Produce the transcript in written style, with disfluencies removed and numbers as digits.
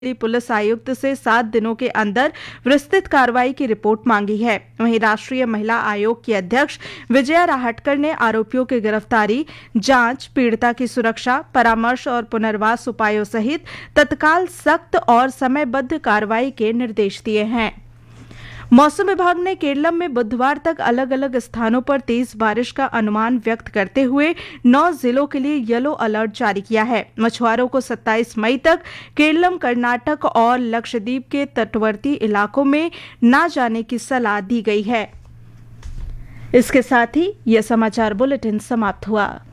Police आयुक्त से 7 दिनों के अंदर विस्तृत कार्रवाई की रिपोर्ट मांगी है। वहीं राष्ट्रीय महिला आयोग की अध्यक्ष विजया राहटकर ने आरोपियों की गिरफ्तारी, जांच, पीड़िता की सुरक्षा, परामर्श और पुनर्वास उपायों सहित तत्काल सख्त और समयबद्ध कार्रवाई के निर्देश दिए हैं। मौसम विभाग ने केरलम में बुधवार तक अलग अलग स्थानों पर तेज बारिश का अनुमान व्यक्त करते हुए 9 जिलों के लिए येलो अलर्ट जारी किया है। मछुआरों को 27 मई तक केरलम, कर्नाटक और लक्षद्वीप के तटवर्ती इलाकों में न जाने की सलाह दी गई है। इसके साथ ही यह समाचार बुलेटिन समाप्त हुआ।